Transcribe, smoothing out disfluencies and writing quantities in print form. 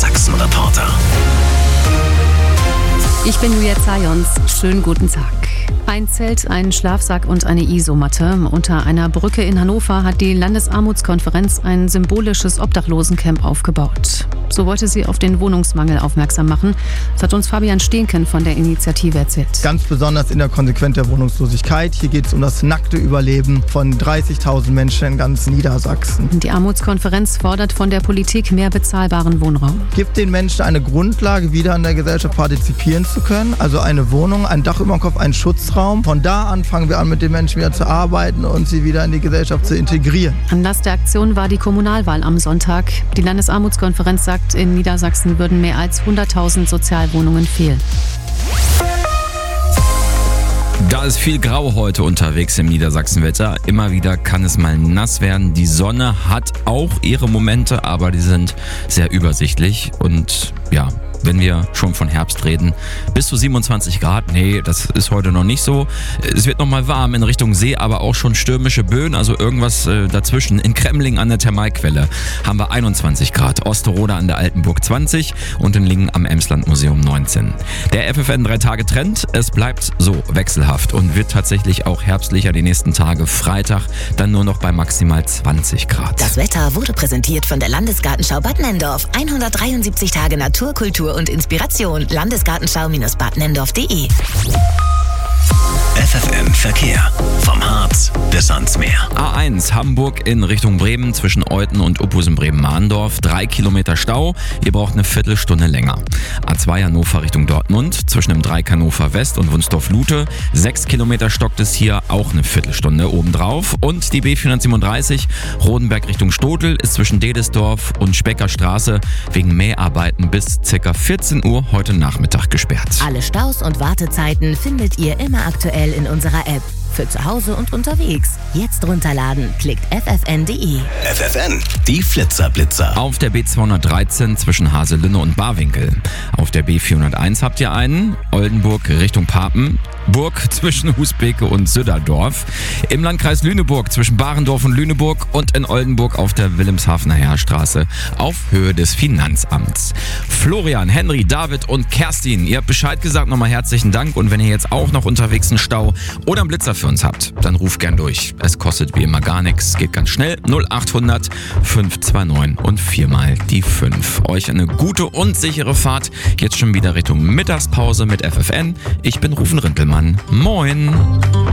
Niedersachsen-Reporter. Ich bin Julia Zajons. Schönen guten Tag. Ein Zelt, ein Schlafsack und eine Isomatte. Unter einer Brücke in Hannover hat die Landesarmutskonferenz ein symbolisches Obdachlosencamp aufgebaut. So wollte sie auf den Wohnungsmangel aufmerksam machen. Das hat uns Fabian Stehnken von der Initiative erzählt. Ganz besonders in der Konsequenz der Wohnungslosigkeit. Hier geht es um das nackte Überleben von 30.000 Menschen in ganz Niedersachsen. Die Armutskonferenz fordert von der Politik mehr bezahlbaren Wohnraum. Gibt den Menschen eine Grundlage, wieder an der Gesellschaft partizipieren zu können. Also eine Wohnung, ein Dach über dem Kopf, einen Schutzraum. Von da an fangen wir an, mit den Menschen wieder zu arbeiten und sie wieder in die Gesellschaft zu integrieren. Anlass der Aktion war die Kommunalwahl am Sonntag. Die Landesarmutskonferenz sagt, in Niedersachsen würden mehr als 100.000 Sozialwohnungen fehlen. Da ist viel Grau heute unterwegs im Niedersachsenwetter. Immer wieder kann es mal nass werden. Die Sonne hat auch ihre Momente, aber die sind sehr übersichtlich. Und ja, wenn wir schon von Herbst reden, bis zu 27 Grad. Nee, das ist heute noch nicht so. Es wird noch mal warm in Richtung See, aber auch schon stürmische Böen, also irgendwas dazwischen. In Kremling an der Thermalquelle haben wir 21 Grad, Osterode an der Altenburg 20 und in Lingen am Emsland-Museum 19. Der FFN 3-Tage-Trend, es bleibt so wechselhaft und wird tatsächlich auch herbstlicher die nächsten Tage. Freitag dann nur noch bei maximal 20 Grad. Das Wetter wurde präsentiert von der Landesgartenschau Bad Nenndorf. 173 Tage Natur, Kultur und Inspiration. Landesgartenschau-badnendorf.de. FFN Verkehr. Vom Harz bis ans Meer. A1 Hamburg in Richtung Bremen zwischen Euthen und Uphusen-Bremen-Mahndorf. 3 Kilometer Stau. Ihr braucht eine Viertelstunde länger. A2 Hannover Richtung Dortmund zwischen dem Dreieck Hannover West und Wunsdorf-Lute. 6 Kilometer stockt es hier, auch eine Viertelstunde obendrauf. Und die B437 Rodenberg Richtung Stotel ist zwischen Dedesdorf und Specker Straße wegen Mäharbeiten bis ca. 14 Uhr heute Nachmittag gesperrt. Alle Staus und Wartezeiten findet ihr immer aktuell in unserer App. Für zu Hause und unterwegs. Jetzt runterladen. Klickt ffn.de. FFN, die Flitzer-Blitzer. Auf der B213 zwischen Haselünne und Barwinkel. Auf der B401 habt ihr einen. Oldenburg Richtung Papen. Burg zwischen Husbeke und Südderdorf. Im Landkreis Lüneburg zwischen Barendorf und Lüneburg und in Oldenburg auf der Wilhelmshavener Heerstraße auf Höhe des Finanzamts. Florian, Henry, David und Kerstin, ihr habt Bescheid gesagt, nochmal herzlichen Dank. Und wenn ihr jetzt auch noch unterwegs einen Stau oder einen Blitzer für uns habt, dann ruft gern durch. Es kostet wie immer gar nichts, geht ganz schnell. 0800 529 und 4 mal die 5. Euch eine gute und sichere Fahrt. Jetzt schon wieder Richtung Mittagspause mit FFN. Ich bin Rufen Rintelmann. Moin!